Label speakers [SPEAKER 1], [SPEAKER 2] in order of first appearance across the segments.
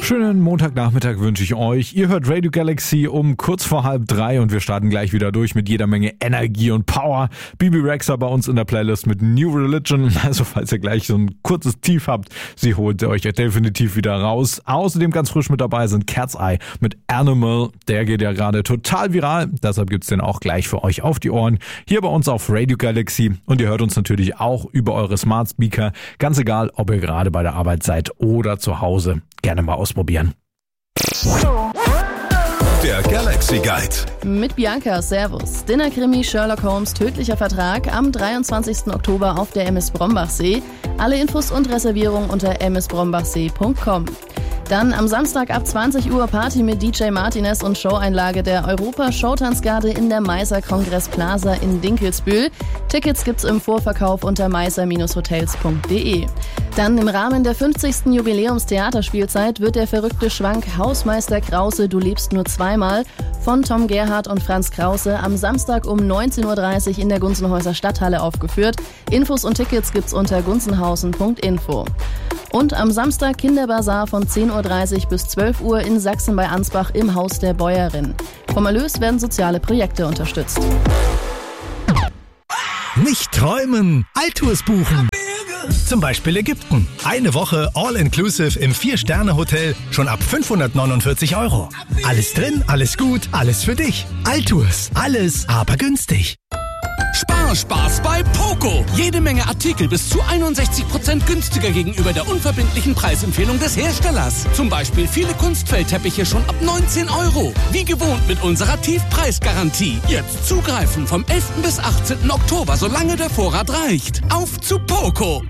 [SPEAKER 1] Schönen Montagnachmittag wünsche ich euch. Ihr hört Radio Galaxy um kurz vor 2:30 und wir starten gleich wieder durch mit jeder Menge Energie und Power. Bibi Rexha bei uns in der Playlist mit New Religion. Also falls ihr gleich so ein kurzes Tief habt, sie holt euch definitiv wieder raus. Außerdem ganz frisch mit dabei sind Cat's Eye mit Animal. Der geht ja gerade total viral. Deshalb gibt's den auch gleich für euch auf die Ohren. Hier bei uns auf Radio Galaxy. Und ihr hört uns natürlich auch über eure Smart Speaker. Ganz egal, ob ihr gerade bei der Arbeit seid oder zu Hause. Gerne mal ausprobieren.
[SPEAKER 2] Der Galaxy Guide.
[SPEAKER 3] Mit Bianca, Servus. Dinnerkrimi Sherlock Holmes Tödlicher Vertrag am 23. Oktober auf der MS Brombachsee. Alle Infos und Reservierungen unter msbrombachsee.com. Dann am Samstag ab 20 Uhr Party mit DJ Martinez und Showeinlage der Europa-Showtanzgarde in der Meißer Kongress Plaza in Dinkelsbühl. Tickets gibt's im Vorverkauf unter meißer-hotels.de. Dann im Rahmen der 50. Jubiläumstheaterspielzeit wird der verrückte Schwank Hausmeister Krause, du lebst nur zweimal von Tom Gerhardt und Franz Krause am Samstag um 19.30 Uhr in der Gunzenhäuser Stadthalle aufgeführt. Infos und Tickets gibt's unter gunzenhausen.info. Und am Samstag Kinderbazar von 10.30 Uhr bis 12 Uhr in Sachsen bei Ansbach im Haus der Bäuerin. Vom Erlös werden soziale Projekte unterstützt.
[SPEAKER 4] Nicht träumen, Altours buchen. Zum Beispiel Ägypten. Eine Woche All-Inclusive im 4-Sterne-Hotel schon ab 549 €. Alles drin, alles gut, alles für dich. Altours, alles aber günstig.
[SPEAKER 5] Spaß bei Poco. Jede Menge Artikel bis zu 61% günstiger gegenüber der unverbindlichen Preisempfehlung des Herstellers. Zum Beispiel viele Kunstfeldteppiche schon ab 19 €. Wie gewohnt mit unserer Tiefpreisgarantie. Jetzt zugreifen vom 11. bis 18. Oktober, solange der Vorrat reicht. Auf zu Poco.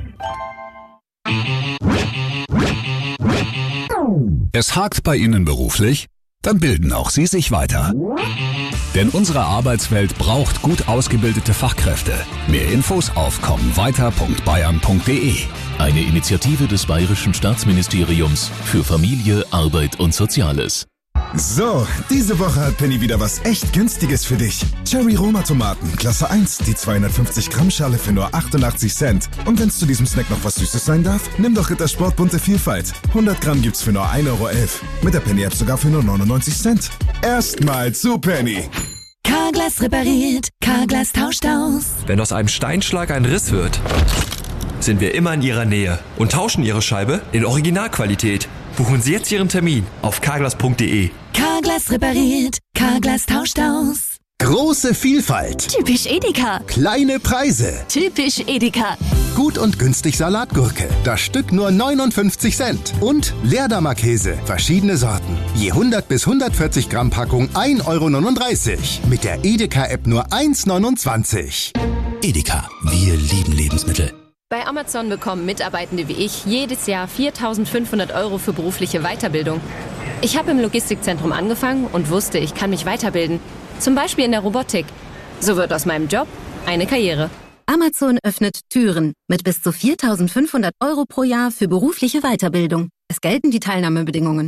[SPEAKER 2] Es hakt bei Ihnen beruflich? Dann bilden auch Sie sich weiter. Denn unsere Arbeitswelt braucht gut ausgebildete Fachkräfte. Mehr Infos auf kommweiter.bayern.de.
[SPEAKER 6] Eine Initiative des Bayerischen Staatsministeriums für Familie, Arbeit und Soziales.
[SPEAKER 7] So, diese Woche hat Penny wieder was echt Günstiges für dich. Cherry Roma Tomaten, Klasse 1, die 250 Gramm Schale für nur 88 Cent. Und wenn's zu diesem Snack noch was Süßes sein darf, nimm doch Rittersport bunte Vielfalt. 100 Gramm gibt's für nur 1,11 €. Mit der Penny-App sogar für nur 99 Cent. Erstmal zu Penny.
[SPEAKER 8] Carglass repariert, Carglass tauscht aus.
[SPEAKER 9] Wenn aus einem Steinschlag ein Riss wird, sind wir immer in Ihrer Nähe und tauschen Ihre Scheibe in Originalqualität. Buchen Sie jetzt Ihren Termin auf carglass.de.
[SPEAKER 8] Carglass repariert, Carglass tauscht aus.
[SPEAKER 4] Große Vielfalt.
[SPEAKER 8] Typisch Edeka.
[SPEAKER 4] Kleine Preise.
[SPEAKER 8] Typisch Edeka.
[SPEAKER 4] Gut und günstig Salatgurke. Das Stück nur 59 Cent. Und Leerdammer Käse. Verschiedene Sorten. Je 100 bis 140 Gramm Packung 1,39 €. Mit der Edeka-App nur 1,29 €.
[SPEAKER 6] Edeka, wir lieben Lebensmittel.
[SPEAKER 10] Bei Amazon bekommen Mitarbeitende wie ich jedes Jahr 4.500 € für berufliche Weiterbildung. Ich habe im Logistikzentrum angefangen und wusste, ich kann mich weiterbilden. Zum Beispiel in der Robotik. So wird aus meinem Job eine Karriere.
[SPEAKER 11] Amazon öffnet Türen mit bis zu 4.500 € pro Jahr für berufliche Weiterbildung. Es gelten die Teilnahmebedingungen.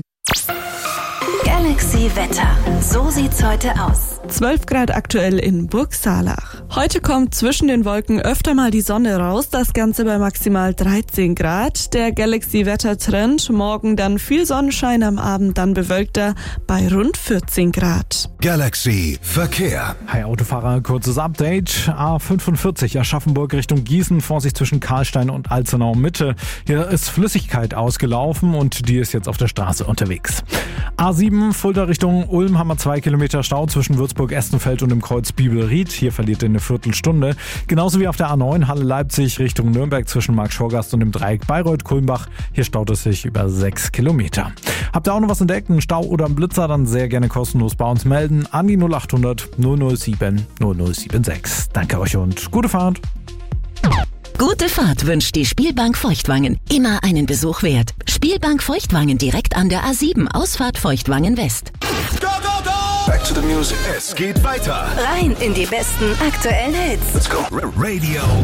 [SPEAKER 8] Galaxy Wetter. So sieht's heute aus.
[SPEAKER 12] 12 Grad aktuell in Burgsalach. Heute kommt zwischen den Wolken öfter mal die Sonne raus, das Ganze bei maximal 13 Grad. Der Galaxy-Wetter-Trend, morgen dann viel Sonnenschein, am Abend dann bewölkter bei rund 14 Grad.
[SPEAKER 2] Galaxy Verkehr.
[SPEAKER 1] Hi Autofahrer, kurzes Update. A45 Aschaffenburg Richtung Gießen, Vorsicht zwischen Karlstein und Alzenau Mitte. Hier ist Flüssigkeit ausgelaufen und die ist jetzt auf der Straße unterwegs. A7 Fulda Richtung Ulm haben wir 2 Kilometer Stau zwischen Würzburg-Estenfeld und dem Kreuz Bibelried. Hier verliert ihr eine Viertelstunde. Genauso wie auf der A9 Halle-Leipzig Richtung Nürnberg zwischen Markt-Schorgast und dem Dreieck Bayreuth-Kulmbach. Hier staut es sich über 6 Kilometer. Habt ihr auch noch was entdeckt, einen Stau oder einen Blitzer, dann sehr gerne kostenlos bei uns melden an die 0800 007 0076. Danke euch und gute Fahrt.
[SPEAKER 11] Gute Fahrt wünscht die Spielbank Feuchtwangen. Immer einen Besuch wert. Spielbank Feuchtwangen direkt an der A7, Ausfahrt Feuchtwangen West.
[SPEAKER 2] Go, go, go! Back to the music. Es geht weiter.
[SPEAKER 8] Rein in die besten aktuellen Hits.
[SPEAKER 2] Let's go. Radio